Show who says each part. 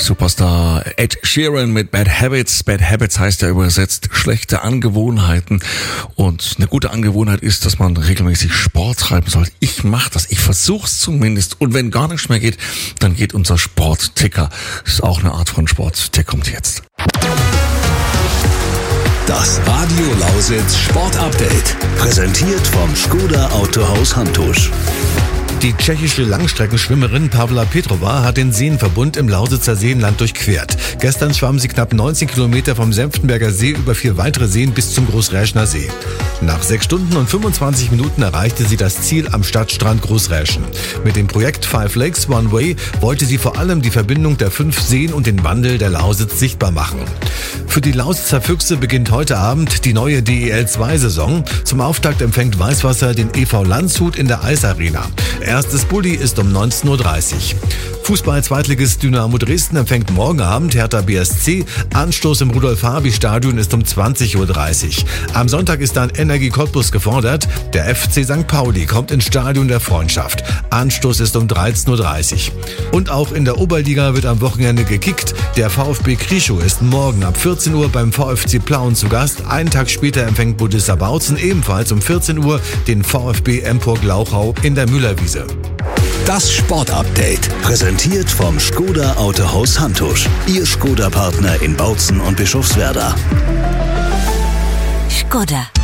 Speaker 1: Superstar Ed Sheeran mit Bad Habits. Bad Habits heißt ja übersetzt schlechte Angewohnheiten. Und eine gute Angewohnheit ist, dass man regelmäßig Sport treiben soll. Ich mache das, ich versuche es zumindest. Und wenn gar nichts mehr geht, dann geht unser Sportticker. Ist auch eine Art von Sport. Der kommt jetzt.
Speaker 2: Das Radio Lausitz Sportupdate. Präsentiert vom Škoda Autohaus Hantusch.
Speaker 3: Die tschechische Langstreckenschwimmerin Pavla Petrova hat den Seenverbund im Lausitzer Seenland durchquert. Gestern schwamm sie knapp 19 Kilometer vom Senftenberger See über 4 weitere Seen bis zum Großräschener See. Nach 6 Stunden und 25 Minuten erreichte sie das Ziel am Stadtstrand Großräschen. Mit dem Projekt Five Lakes One Way wollte sie vor allem die Verbindung der 5 Seen und den Wandel der Lausitz sichtbar machen. Für die Lausitzer Füchse beginnt heute Abend die neue DEL2-Saison. Zum Auftakt empfängt Weißwasser den EV Landshut in der Eisarena. Erstes Bulli ist um 19.30 Uhr. Fußball-Zweitligist Dynamo Dresden empfängt morgen Abend Hertha BSC. Anstoß im Rudolf-Habich-Stadion ist um 20.30 Uhr. Am Sonntag ist dann Energie Cottbus gefordert. Der FC St. Pauli kommt ins Stadion der Freundschaft. Anstoß ist um 13.30 Uhr. Und auch in der Oberliga wird am Wochenende gekickt. Der VfB Krischow ist morgen ab 14 Uhr beim VfC Plauen zu Gast. Einen Tag später empfängt Budissa Bautzen ebenfalls um 14 Uhr den VfB Empor-Glauchau in der Müllerwiese.
Speaker 2: Das Sportupdate. Präsentiert vom Škoda Autohaus Hantusch. Ihr Škoda-Partner in Bautzen und Bischofswerda.
Speaker 4: Škoda.